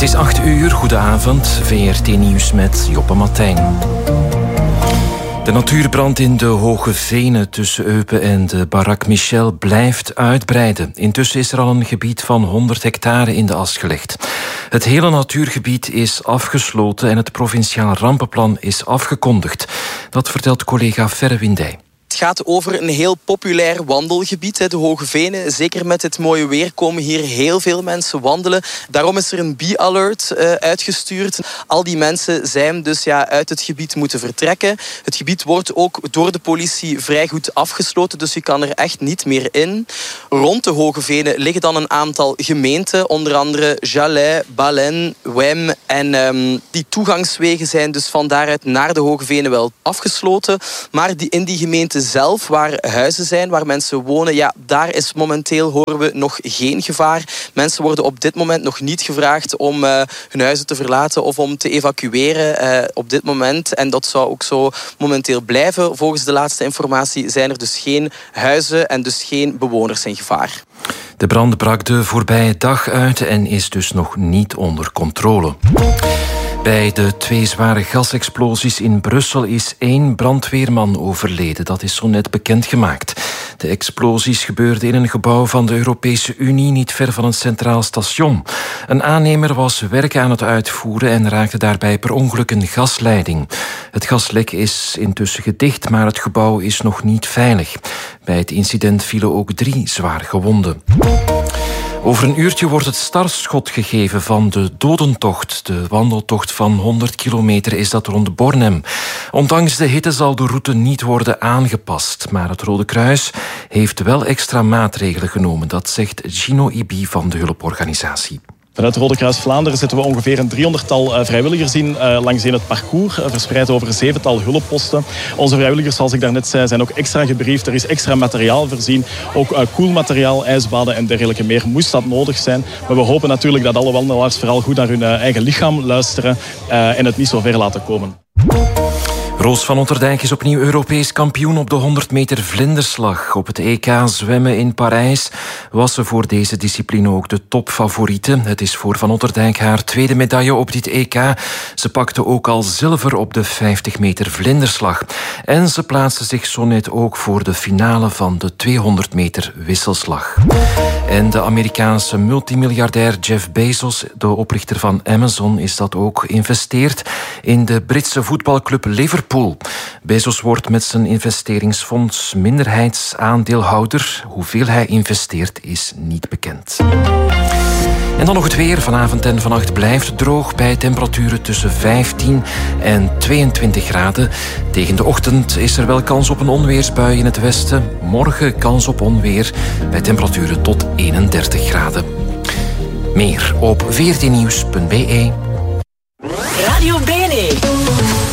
is 8:00, goedenavond. VRT Nieuws met Joppe Martijn. De natuurbrand in de Hoge Venen tussen Eupen en de Barak Michel blijft uitbreiden. Intussen is er al een gebied van 100 hectare in de as gelegd. Het hele natuurgebied is afgesloten en het provinciaal rampenplan is afgekondigd. Dat vertelt collega Ferre Windij. Het gaat over een heel populair wandelgebied, de Hoge Venen. Zeker met het mooie weer komen hier heel veel mensen wandelen. Daarom is er een bee-alert uitgestuurd. Al die mensen zijn dus uit het gebied moeten vertrekken. Het gebied wordt ook door de politie vrij goed afgesloten, dus je kan er echt niet meer in. Rond de Hoge Venen liggen dan een aantal gemeenten, onder andere Jalais, Balen, Wem. En die toegangswegen zijn dus van daaruit naar de Hoge Venen wel afgesloten. Maar in die gemeenten zelf, waar huizen zijn, waar mensen wonen, daar is momenteel, horen we, nog geen gevaar. Mensen worden op dit moment nog niet gevraagd om hun huizen te verlaten of om te evacueren op dit moment. En dat zou ook zo momenteel blijven. Volgens de laatste informatie zijn er dus geen huizen en dus geen bewoners in gevaar. De brand brak de voorbije dag uit en is dus nog niet onder controle. Bij de 2 zware gasexplosies in Brussel is 1 brandweerman overleden. Dat is zo net bekendgemaakt. De explosies gebeurden in een gebouw van de Europese Unie, niet ver van een centraal station. Een aannemer was werk aan het uitvoeren en raakte daarbij per ongeluk een gasleiding. Het gaslek is intussen gedicht, maar het gebouw is nog niet veilig. Bij het incident vielen ook 3 zwaar gewonden. Over een uurtje wordt het startschot gegeven van de Dodentocht. De wandeltocht van 100 kilometer is dat rond Bornem. Ondanks de hitte zal de route niet worden aangepast. Maar het Rode Kruis heeft wel extra maatregelen genomen. Dat zegt Gino Ibi van de hulporganisatie. Vanuit het Rode Kruis Vlaanderen zetten we ongeveer een 300-tal vrijwilligers in langs het parcours, verspreid over 7-tal hulpposten. Onze vrijwilligers, zoals ik daarnet zei, zijn ook extra gebriefd. Er is extra materiaal voorzien, ook koelmateriaal, ijsbaden en dergelijke meer, moest dat nodig zijn. Maar we hopen natuurlijk dat alle wandelaars vooral goed naar hun eigen lichaam luisteren en het niet zo ver laten komen. Roos van Otterdijk is opnieuw Europees kampioen op de 100 meter vlinderslag. Op het EK zwemmen in Parijs was ze voor deze discipline ook de topfavoriete. Het is voor Van Otterdijk haar 2e medaille op dit EK. Ze pakte ook al zilver op de 50 meter vlinderslag. En ze plaatste zich zo net ook voor de finale van de 200 meter wisselslag. En de Amerikaanse multimiljardair Jeff Bezos, de oprichter van Amazon, is dat ook, investeert in de Britse voetbalclub Liverpool. Bezos wordt met zijn investeringsfonds minderheidsaandeelhouder. Hoeveel hij investeert is niet bekend. En dan nog het weer. Vanavond en vannacht blijft het droog bij temperaturen tussen 15 en 22 graden. Tegen de ochtend is er wel kans op een onweersbui in het westen. Morgen kans op onweer bij temperaturen tot 31 graden. Meer op vrtnieuws.be.